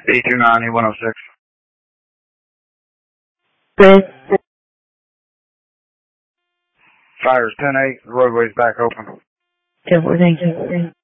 B290 106. Good. Fire's 10-8. The roadway's back open. Okay, well, thank you.